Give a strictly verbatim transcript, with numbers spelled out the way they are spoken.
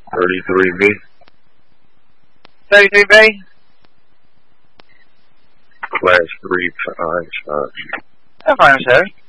thirty-three B. thirty-three B? Class three, five, five. No problem, sir.